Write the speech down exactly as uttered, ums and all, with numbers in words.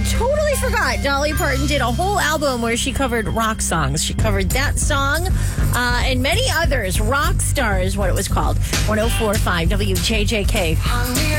totally forgot. Dolly Parton did a whole album where she covered rock songs. She covered that song uh, and many others. Rock Star is what it was called. one oh four point five W J J K.